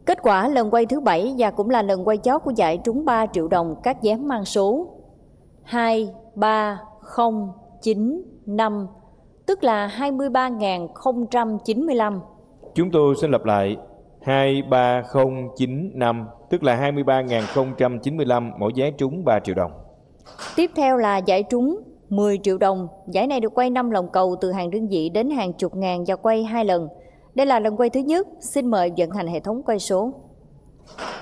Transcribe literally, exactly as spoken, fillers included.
Kết quả lần quay thứ bảy và cũng là lần quay chót của giải trúng ba triệu đồng các dám mang số hai ba không chín năm, tức là hai mươi ba nghìn không trăm chín mươi lăm. Chúng tôi xin lặp lại, hai ba không chín năm, tức là hai mươi ba nghìn không trăm chín mươi lăm, mỗi vé trúng ba triệu đồng. Tiếp theo là giải trúng mười triệu đồng. Giải này được quay năm lòng cầu từ hàng đơn vị đến hàng chục ngàn và quay hai lần. Đây là lần quay thứ nhất. Xin mời vận hành hệ thống quay số.